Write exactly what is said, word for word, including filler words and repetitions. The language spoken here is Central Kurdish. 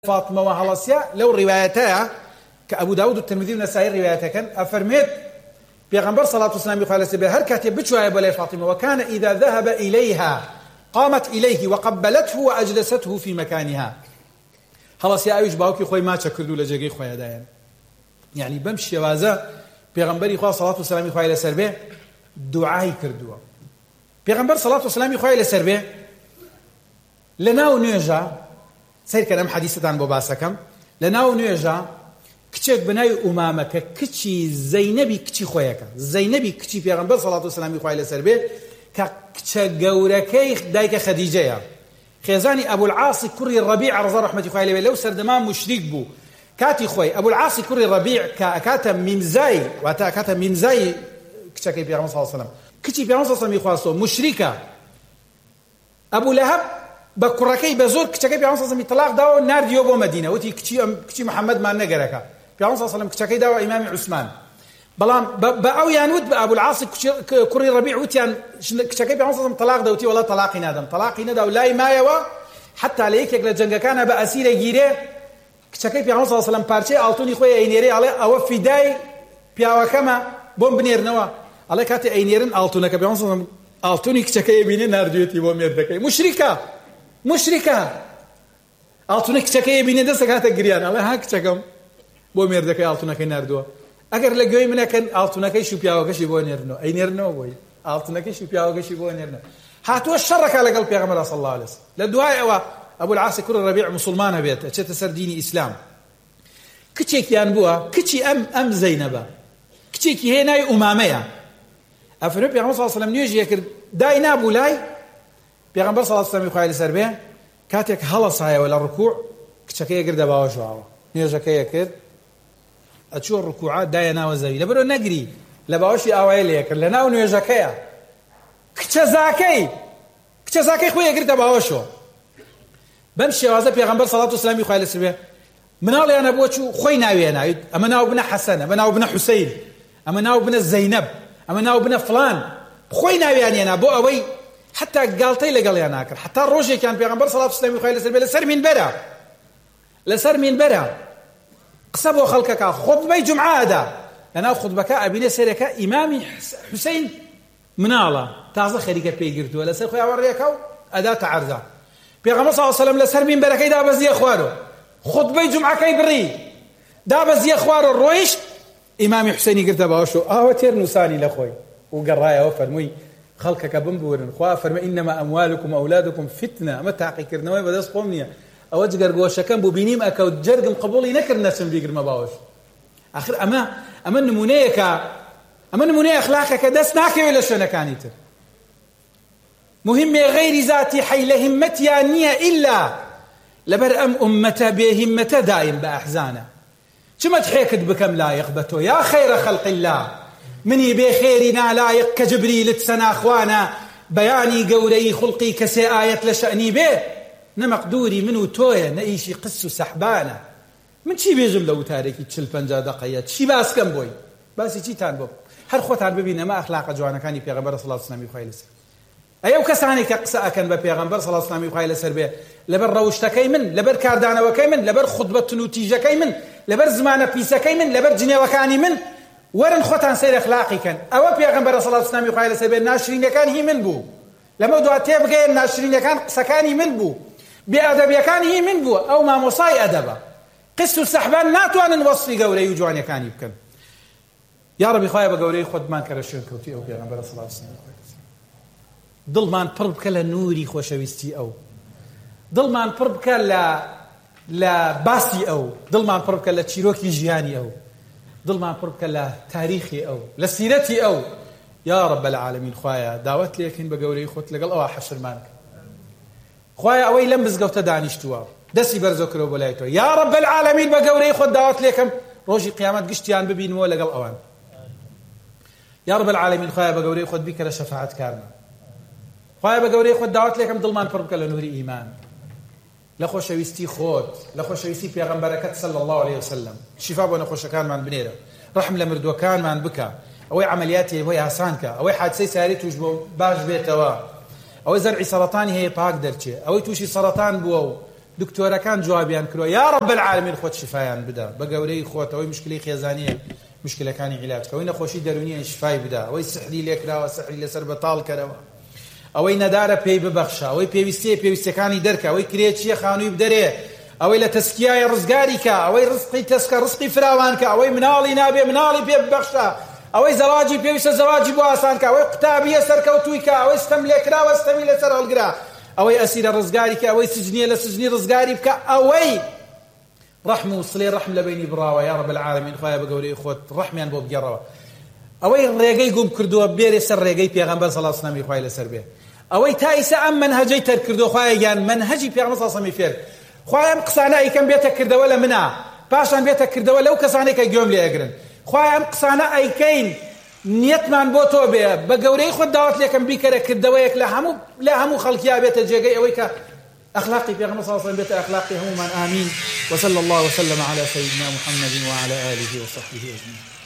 فاطمة وهلسيا لو روايتها كأبو داود والترمذي والنسائي روايتها كان أفرميت بيغمبر صلاة الله عليه وسلم هل كاتب بشوية بلا فاطمة وكان إذا ذهب إليها قامت إليه وقبلته وأجلسته في مكانها. هلسيا أيش باوكي خوي ما تشكردوا لجاقي خوي دايان يعني بمشي وازا بيغمبري خواه صلاة والسلام خوي لسربه دعاي كردوا بيغمبر صلاة والسلام خوي لسربه لناو نيجا سير كلام حديثة عن باباسكم لناو نيجا كتشك بناي أمامك كتشي زينبي كتشي خويك زينبي كتشي بيغمبر صلاة والسلام خوي لسربه كتشا قوركي دايك خديجة خيزاني أبو العاص كري الربيع رضا رحمة خوي عليه لو سردمان مشرك بو كاتي خوي أبو العاص كري الربيع كاتا ميمزاي واتا كاتا ميمزاي كتشاكي بيغمبر صلى الله عليه وسلم كتشي بيغمبر صلى الله عليه وسلم خواسو مشركة أبو لهب بكركي بزور كتشكي بيعمل صلى الله عليه وسلم طلاق داو نار ديوبو مدينة وتي كتشي كتشي محمد ما نجركها بيعمل صلى الله عليه وسلم كتشكي داو إمام عثمان بلام بأو يانود أبو العاص كري ربيع وتيان كتشكي بيعمل صلى الله عليه وسلم طلاق داوتي ولا طلاق نادم طلاق نادم لا ما يوا حتى عليك يقل جنگا كان بأسير جيره كتشكي بيعمل صلى الله عليه وسلم بارشي ألتوني خوي أينيري على أو فداي بيعوا كما بوم بنير نوا على كاتي أينيرن ألتونك بيعمل صلى الله عليه وسلم ألتوني كتشكي بيني نار ديوتي وميردكي مشركة مشركة ألتونك كتشكي بيني دستك هاتا قريان الله هاك كتشكم بو ميردكي ألتونك ناردوا أقر لقوي منها كان ألتونك شو بياوكشي بو نيرنو أي نيرنو بوي ألتونك شو بياوكشي بو نيرنو هاتوا الشرك على قلب يا صلى الله عليه وسلم للدعاء أبو العاص كل الربيع مسلمان بيت أشت سرديني إسلام كتشيك يان بوا كتشي أم أم زينبا كتشيكي هنا أمامية أفرب يا صلى الله عليه وسلم نيجي يكر داينا بولاي بيغمبر صلى الله عليه وسلم يخوي لسربه كاتك هلص هاي ولا الركوع كتشكي يقر دباوش واوا نيجا كي يكر أتشو الركوعات داينا وزاوي لبرو نجري لباوشي أوائل يكر لنا ونيجا كي كتشزاكي كتشزاكي خوي يقر دباوشوا بمشي وازا بيغمبر صلى الله عليه وسلم يخوي لسربه منالي أنا بوشو خوي ناوي أنا أما ناو بنا حسن أما ناو بنا حسين أما ناو بنا زينب أما ناو بنا فلان خوي ناوي أنا بو أوي حتى قالتي لقال يا ناكر حتى الروجي كان بيغمبر صلاة الله عليه وسلم يخيل لسر من برا لسر من برا قصبوا خلقك خطبة جمعة هذا أنا خطبك أبينا سيرك إمامي حسين منالة تعز خيرك بيجرت ولا سر خويا وريكوا أداة عرضة بيغمبر صلى الله عليه وسلم لسر من برا كيدا بزي أخواره خطبة جمعة كي بري دا بزي أخواره الرويش إمامي حسين يقرت باشو آه تير نساني لأخوي وقرايا وفرمي خلقك بنبورن خوا فرما إنما أموالكم وأولادكم فتنة ما تعقي كرنوي بدأس قومنيا أوج قرقوش كان ببينيم أكو جرقم قبولي نكر الناس بيقر ما باوش آخر أما أما نمونيك أما نموني أخلاقك دس ناكي ولا شو نكانيت مهم غير ذاتي حيل همتي أنية إلا لبر أم أمته بهمته دائم بأحزانه شما تحيكت بكم لا يغبته يا خير خلق الله مني بخيرنا لايق كجبريل تسنا أخوانا بياني قوري خلقي كسي آية لشأني به نمقدوري منو تويا نأيشي قسو سحبانا من شي بيجم لو تاريكي تشل بنجا دقيات شي باس كم بوي باسي شي تان بوب هر خوتان ببينا ما أخلاق جوانا كاني بيغمبر صلى الله عليه وسلم يخوي لسر أيو كساني كقساء كان ببيغمبر صلى الله عليه وسلم يخوي لسر به لبر روشتا كيمن لبر كاردانا وكيمن لبر خطبة نوتيجة كيمن لبر زمانة بيسا كيمن لبر جنيا وكاني من ورن خوتان سير اخلاقي كان او بيغمبر صلى الله عليه وسلم يقال سبب الناشرين كان هي من بو لما دو تبغي الناشرين كان سكاني من بو بادب كان هي من بو او ما مصاي ادبا قصوا السحبان ناتو ان نوصي قولي يجوان كان يمكن يا ربي خويا بقولي خد ما كرشن كوتي او بيغمبر صلى الله عليه وسلم ضل ما نقرب كلا نوري خوشويستي او ضل ما نقرب كلا لا باسي او ضل ما نقرب كلا تشيروكي جياني او ضل ما نقربك لا تاريخي أو لسيرتي أو يا رب العالمين خوايا دعوت ليكن بقولي خط لقل أو حشر مانك خوايا أوي لم بزقوت دانشتوا دسي برزوكرو بلايتو يا رب العالمين بقولي خط دعوت ليكم روجي قيامات قشتيان ببين مو لقل أوان يا رب العالمين خوايا بقولي خط بك لشفاعة كارنا خوايا بقولي خط دعوت ليكم ضل ما نقربك لنوري إيمان لخوش ويستي خود لخوش ويستي بيغمبركت صلى الله عليه وسلم شفاء بنا خوش كان من بنيره رحم لمردو كان من بكى او عملياتي هو حسانك او حادثه ساريت وجبو باش بيتوا او زرع سرطاني هي باق درچه او توشي سرطان بو دکتۆرەکان جوابیان کردووە یا رب العالمین خۆت شفایان بدا بە گەورەی خۆت ئەوەی مشکلی خێزانیە مشکلەکانی عیلاجکە ئەوەی نەخۆشی دەرونیە شفای بدا ئەوەی سحری لێکراوە سحری لەسەر بەتاڵ کەرەوە ئەوەی نەدارە پێی ببەخشە ئەوەی پێویستیە پێویستەکانی دەرکە ئەوەی کرێچیە خانووی بدەرێ ئەوەی لە تەسکیایە ڕزگاری کە ئەوەی ڕزقی تەسکە ڕزقی فراوان کە ئەوەی مناڵی نابێ مناڵی پێ ببەخشە ئەوەی زەواجی پێویستە زەواجی بۆ ئاسان کە ئەوەی قوتابیە سەرکەوتووی کە ئەوەی ستەم لێکراوە ستەمی لەسەر هەڵگرا ئەوەی ئەسیرە ڕزگاری کە ئەوەی سجنیە لە سجنی ڕزگاری بکە ئەوەی ڕحم و سڵێ ڕحم لە بینی بڕاوە یا رب العالمین خوایە بە گەورەی خۆت ڕحمیان بۆ بگێڕەوە ئەوەی ڕێگەی گوم کردووە بێرێ سەر ڕێگەی پێغەمبەر صلی الله علیه و سلم خوای لەسەر بێ ئەوەی تا ئیسا ئەم منهەجەی تەر کردو خوایە گیان منهەجی پێغەمبەر صلی الله علیه و سلم فێر خوایە ئەم قسانە ئەیکەم بێتە کردەوە لە منە پاشان بێتە کردەوە لەو کەسانەی کە گوێم لێ ئەگرن خوایە ئەم قسانە ئەیکەین نیەتمان بۆ تۆ بێ بە گەورەی خۆت داوەت لێکەم بیکەرە کردەوەیەک لە هەموو لە هەموو خەڵکیا بێتە جێگەی ئەوەی کە أخلاقي في غمصة وصل بيت أخلاقي هم من آمين وصلى الله وسلم على سيدنا محمد وعلى آله وصحبه أجمعين.